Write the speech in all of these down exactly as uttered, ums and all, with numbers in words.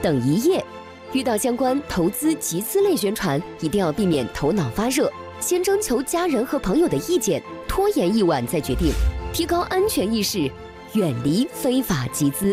等一夜。遇到相关投资集资类宣传，一定要避免头脑发热，先征求家人和朋友的意见，拖延一晚再决定，提高安全意识，远离非法集资。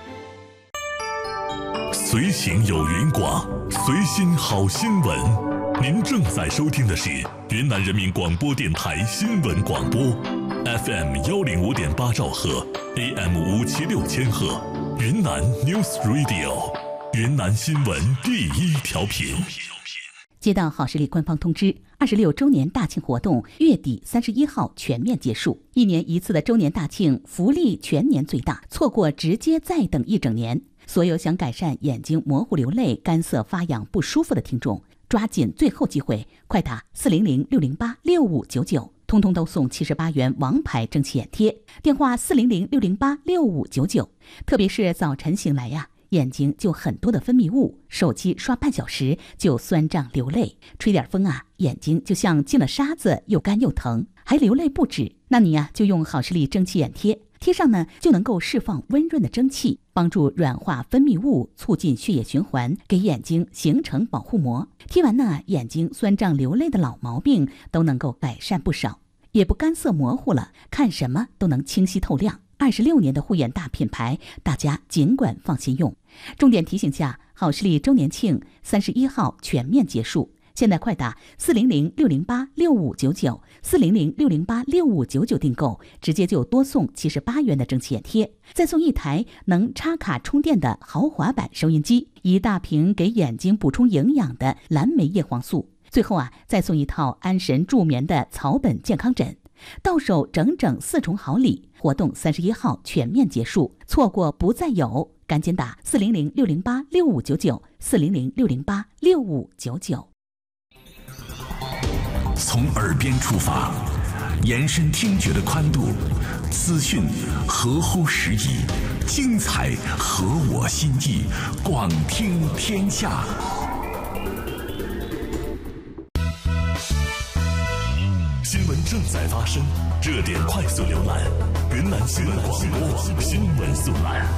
随行有云广，随心好新闻。您正在收听的是云南人民广播电台新闻广播 ，F M 幺零五点八兆赫 ，A M 五七六千赫，云南 News Radio， 云南新闻第一调频。 接到好视力官方通知，二十六周年大庆活动月底三十一号全面结束。一年一次的周年大庆，福利全年最大，错过直接再等一整年。所有想改善眼睛模糊流泪、干涩发痒不舒服的听众，抓紧最后机会，快打四零零六零八六五九九，通通都送七十八元王牌蒸汽眼贴。电话四零零六零八六五九九。特别是早晨醒来呀、啊，眼睛就很多的分泌物，手机刷半小时就酸胀流泪，吹点风啊，眼睛就像进了沙子，又干又疼，还流泪不止。那你呀、啊，就用好视力蒸汽眼贴。贴上呢，就能够释放温润的蒸汽，帮助软化分泌物，促进血液循环，给眼睛形成保护膜。贴完呢，眼睛酸胀流泪的老毛病都能够改善不少，也不干涩模糊了，看什么都能清晰透亮。二十六年的护眼大品牌，大家尽管放心用。重点提醒下，好视力周年庆三十一号全面结束。现在快打四零零六零八六五九九，四零零六零八六五九九订购，直接就多送七十八元的蒸汽眼贴，再送一台能插卡充电的豪华版收音机，一大瓶给眼睛补充营养的蓝莓叶黄素，最后啊，再送一套安神助眠的草本健康枕，到手整整四重好礼。活动三十一号全面结束，错过不再有，赶紧打四零零六零八六五九九，四零零六零八六五九九。 从耳边出发，延伸听觉的宽度，资讯合乎时宜，精彩合我心意，广听天下。新闻正在发生，热点快速浏览，云南新闻广播新闻速览。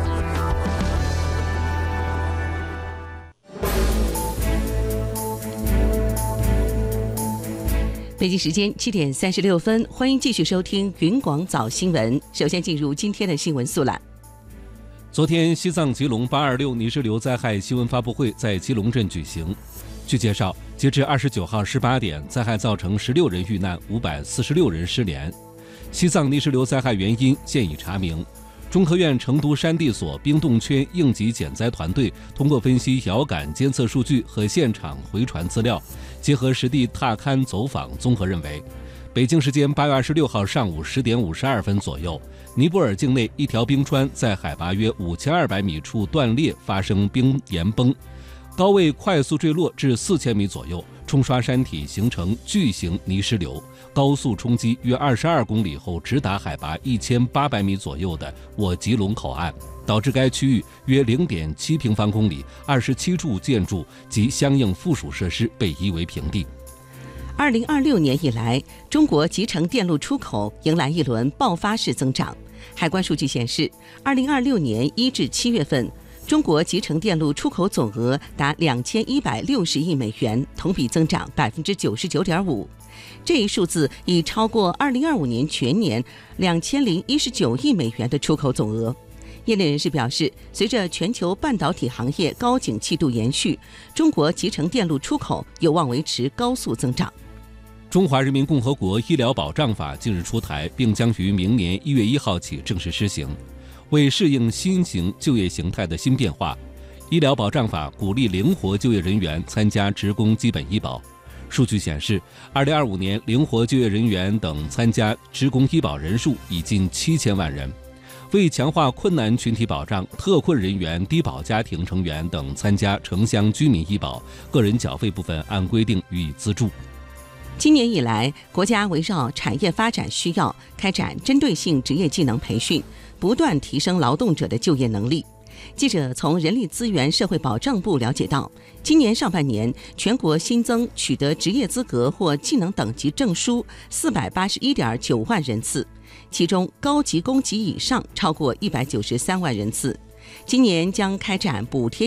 北京时间七点三十六分，欢迎继续收听云广早新闻。首先进入今天的新闻速览。 昨天，西藏吉隆八二六泥石流灾害新闻发布会在吉隆镇举行。据介绍，截至二十九号十八点，灾害造成十六人遇难，五百四十六人失联。西藏泥石流灾害原因现已查明。中科院成都山地所冰冻圈应急减灾团队通过分析遥感监测数据和现场回传资料，结合实地踏勘走访，综合认为，北京时间八月二十六号上午十点五十二分左右，尼泊尔境内一条冰川在海拔约五千二百米处断裂，发生冰岩崩，高位快速坠落至四千米左右，冲刷山体，形成巨型泥石流，高速冲击约二十二公里后，直达海拔一千八百米左右的我吉隆口岸，导致该区域约零点七平方公里二十七处建筑及相应附属设施被夷为平地。 二零二六年以来，中国集成电路出口迎来一轮爆发式增长。海关数据显示，二零二六年一至七月份，中国集成电路出口总额达两千一百六十亿美元，同比增长百分之九十九点五。这一数字已超过二零二五年全年两千零一十九亿美元的出口总额。业内人士表示，随着全球半导体行业高景气度延续，中国集成电路出口有望维持高速增长。 中华人民共和国医疗保障法近日出台，并将于明年一月一号起正式施行。为适应新型就业形态的新变化，医疗保障法鼓励灵活就业人员参加职工基本医保。数据显示，二零二五年灵活就业人员等参加职工医保人数已近七千万人。为强化困难群体保障，特困人员、低保家庭成员等参加城乡居民医保，个人缴费部分按规定予以资助。 今年以来，国家围绕产业发展需要，开展针对性职业技能培训，不断提升劳动者的就业能力。记者从人力资源社会保障部了解到，今年上半年全国新增取得职业资格或技能等级证书四百八十一点九万人次，其中高级公级以上超过一百九十三万人次。今年将开展补贴